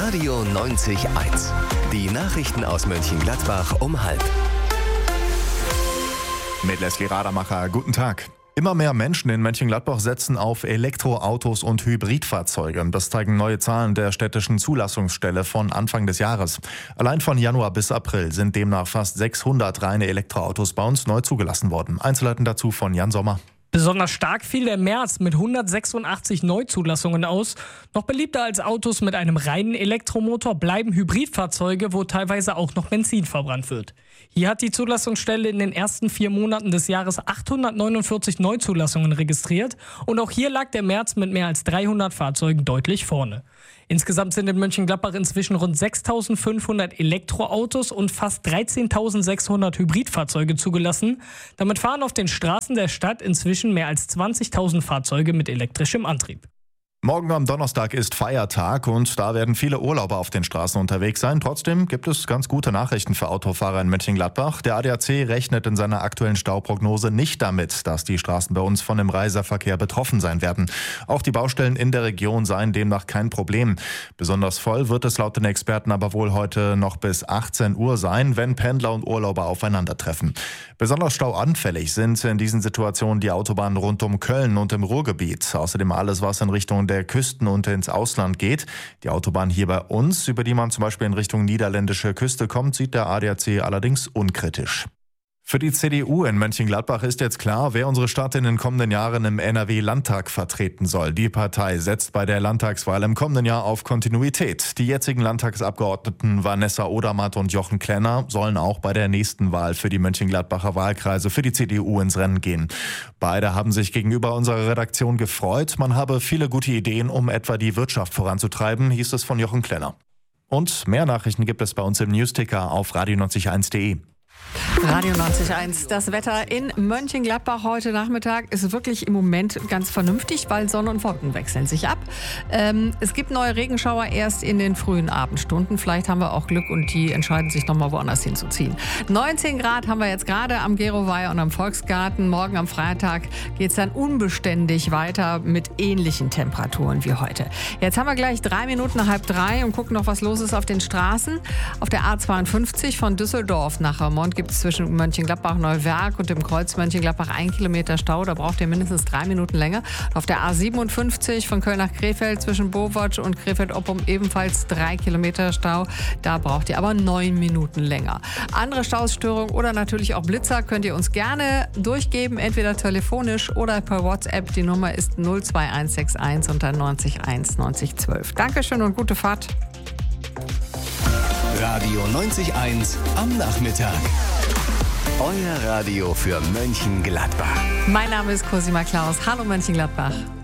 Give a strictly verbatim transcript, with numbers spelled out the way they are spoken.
Radio neunzig eins. Die Nachrichten aus Mönchengladbach um halb. Mit Leslie Radermacher, guten Tag. Immer mehr Menschen in Mönchengladbach setzen auf Elektroautos und Hybridfahrzeuge. Das zeigen neue Zahlen der städtischen Zulassungsstelle von Anfang des Jahres. Allein von Januar bis April sind demnach fast sechshundert reine Elektroautos bei uns neu zugelassen worden. Einzelheiten dazu von Jan Sommer. Besonders stark fiel der März mit hundertsechsundachtzig Neuzulassungen aus. Noch beliebter als Autos mit einem reinen Elektromotor bleiben Hybridfahrzeuge, wo teilweise auch noch Benzin verbrannt wird. Hier hat die Zulassungsstelle in den ersten vier Monaten des Jahres achthundertneunundvierzig Neuzulassungen registriert. Und auch hier lag der März mit mehr als dreihundert Fahrzeugen deutlich vorne. Insgesamt sind in Mönchengladbach inzwischen rund sechstausendfünfhundert Elektroautos und fast dreizehntausendsechshundert Hybridfahrzeuge zugelassen. Damit fahren auf den Straßen der Stadt inzwischen mehr als zwanzigtausend Fahrzeuge mit elektrischem Antrieb. Morgen am Donnerstag ist Feiertag und da werden viele Urlauber auf den Straßen unterwegs sein. Trotzdem gibt es ganz gute Nachrichten für Autofahrer in Mönchengladbach. Der A D A C rechnet in seiner aktuellen Stauprognose nicht damit, dass die Straßen bei uns von dem Reiseverkehr betroffen sein werden. Auch die Baustellen in der Region seien demnach kein Problem. Besonders voll wird es laut den Experten aber wohl heute noch bis achtzehn Uhr sein, wenn Pendler und Urlauber aufeinandertreffen. Besonders stauanfällig sind in diesen Situationen die Autobahnen rund um Köln und im Ruhrgebiet. Außerdem alles, was in Richtung der Küsten und ins Ausland geht. Die Autobahn hier bei uns, über die man zum Beispiel in Richtung niederländische Küste kommt, sieht der A D A C allerdings unkritisch. Für die C D U in Mönchengladbach ist jetzt klar, wer unsere Stadt in den kommenden Jahren im N R W-Landtag vertreten soll. Die Partei setzt bei der Landtagswahl im kommenden Jahr auf Kontinuität. Die jetzigen Landtagsabgeordneten Vanessa Odermatt und Jochen Klenner sollen auch bei der nächsten Wahl für die Mönchengladbacher Wahlkreise für die C D U ins Rennen gehen. Beide haben sich gegenüber unserer Redaktion gefreut. Man habe viele gute Ideen, um etwa die Wirtschaft voranzutreiben, hieß es von Jochen Klenner. Und mehr Nachrichten gibt es bei uns im Newsticker auf radio neunzig eins punkt de. Radio neunzig Komma eins. Das Wetter in Mönchengladbach heute Nachmittag ist wirklich im Moment ganz vernünftig, weil Sonne und Wolken wechseln sich ab. Ähm, es gibt neue Regenschauer erst in den frühen Abendstunden. Vielleicht haben wir auch Glück und die entscheiden sich nochmal woanders hinzuziehen. neunzehn Grad haben wir jetzt gerade am Geroweiher und am Volksgarten. Morgen am Freitag geht es dann unbeständig weiter mit ähnlichen Temperaturen wie heute. Jetzt haben wir gleich drei Minuten nach halb drei und gucken noch, was los ist auf den Straßen. Auf der A zweiundfünfzig von Düsseldorf nach Remont gibt es zwischen Mönchengladbach Neuwerk und dem Kreuz Mönchengladbach ein Kilometer Stau. Da braucht ihr mindestens drei Minuten länger. Auf der A siebenundfünfzig von Köln nach Krefeld zwischen Bowatsch und Krefeld-Oppum ebenfalls drei Kilometer Stau. Da braucht ihr aber neun Minuten länger. Andere Staustörungen oder natürlich auch Blitzer könnt ihr uns gerne durchgeben, entweder telefonisch oder per WhatsApp. Die Nummer ist null zwei eins sechs eins und dann neunzig eins neunzig zwölf. Dankeschön und gute Fahrt. Radio neunzig eins am Nachmittag. Euer Radio für Mönchengladbach. Mein Name ist Cosima Klaus. Hallo Mönchengladbach.